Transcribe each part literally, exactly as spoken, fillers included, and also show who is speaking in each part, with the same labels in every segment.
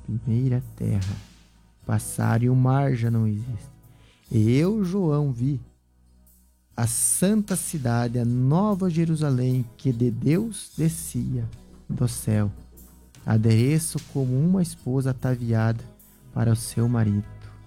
Speaker 1: primeira terra. Passaram e o mar já não existe. E eu, João, vi a santa cidade, a nova Jerusalém, que de Deus descia do céu, adereço como uma esposa ataviada para o seu marido.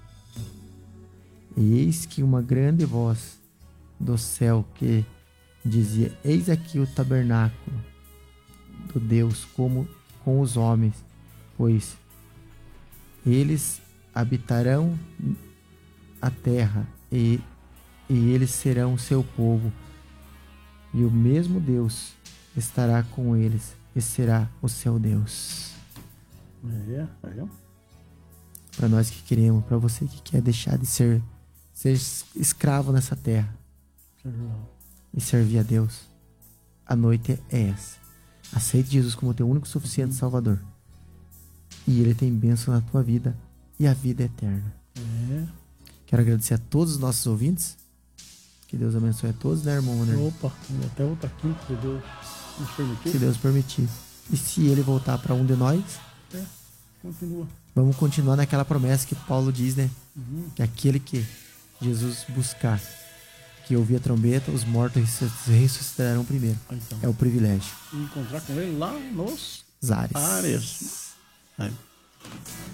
Speaker 1: E eis que uma grande voz do céu que dizia: eis aqui o tabernáculo do Deus como com os homens, pois eles habitarão a terra e, e eles serão o seu povo, e o mesmo Deus estará com eles e será o seu Deus.
Speaker 2: É, é.
Speaker 1: Para nós que queremos, para você que quer deixar de ser, ser escravo nessa terra e servir a Deus, a noite é essa. Aceite Jesus como teu único e suficiente Salvador, e Ele tem bênção na tua vida e a vida é eterna.
Speaker 2: É.
Speaker 1: Quero agradecer a todos os nossos ouvintes. Que Deus abençoe a todos, né, irmão Wanderlei?
Speaker 2: Opa, e até outra quinta, se Deus nos permitir.
Speaker 1: Se Deus permitir. E se Ele voltar para um de nós,
Speaker 2: É, continua.
Speaker 1: vamos continuar naquela promessa que Paulo diz, né?
Speaker 2: Uhum.
Speaker 1: Que aquele que Jesus buscar, que ouvir a trombeta, os mortos ressuscitarão primeiro.
Speaker 2: Então,
Speaker 1: É o privilégio.
Speaker 2: e encontrar com ele lá nos
Speaker 1: Zares.
Speaker 2: Ares. Aí.